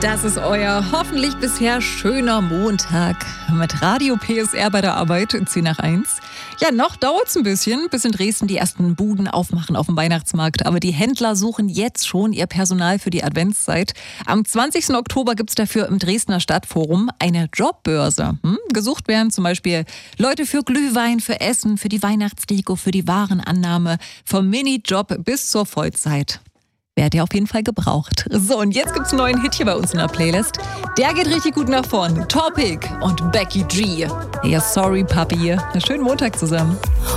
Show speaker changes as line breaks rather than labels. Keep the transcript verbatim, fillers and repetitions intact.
Das ist euer hoffentlich bisher schöner Montag mit Radio P S R bei der Arbeit, zehn nach eins. Ja, noch dauert's ein bisschen, bis in Dresden die ersten Buden aufmachen auf dem Weihnachtsmarkt. Aber die Händler suchen jetzt schon ihr Personal für die Adventszeit. Am zwanzigsten Oktober gibt's dafür im Dresdner Stadtforum eine Jobbörse. Hm? Gesucht werden zum Beispiel Leute für Glühwein, für Essen, für die Weihnachtsdeko, für die Warenannahme, vom Minijob bis zur Vollzeit. Werdet ihr auf jeden Fall gebraucht. So, und jetzt gibt's einen neuen Hit hier bei uns in der Playlist. Der geht richtig gut nach vorn. Topic und Becky G. Ja, sorry, Papi. Einen schönen Montag zusammen.